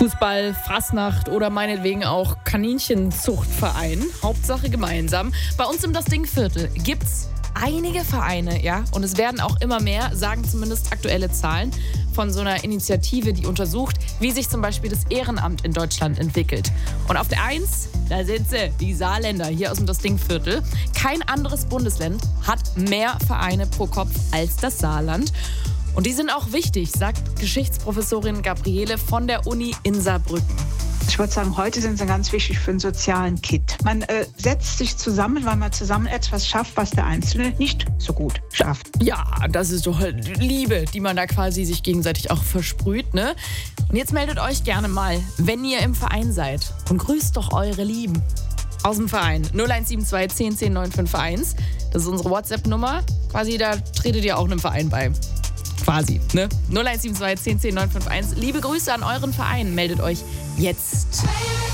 Fußball, Fasnacht oder meinetwegen auch Kaninchenzuchtverein. Hauptsache gemeinsam. Bei uns im Das Ding-Viertel gibt's einige Vereine, ja, und es werden auch immer mehr, sagen zumindest aktuelle Zahlen von so einer Initiative, die untersucht, wie sich zum Beispiel das Ehrenamt in Deutschland entwickelt. Und auf der 1, da sind sie, die Saarländer hier aus dem Das Ding-Viertel. Kein anderes Bundesland hat mehr Vereine pro Kopf als das Saarland. Und die sind auch wichtig, sagt Geschichtsprofessorin Gabriele von der Uni in Saarbrücken. Ich würde sagen, heute sind sie ganz wichtig für den sozialen Kit. Man setzt sich zusammen, weil man zusammen etwas schafft, was der Einzelne nicht so gut schafft. Ja, das ist doch Liebe, die man da quasi sich gegenseitig auch versprüht, ne? Und jetzt meldet euch gerne mal, wenn ihr im Verein seid, und grüßt doch eure Lieben aus dem Verein. 0172 10 10 951. Das ist unsere WhatsApp-Nummer. Quasi, da tretet ihr auch einem Verein bei. Quasi, ne? 0172 10 10 951. Liebe Grüße an euren Verein. Meldet euch jetzt.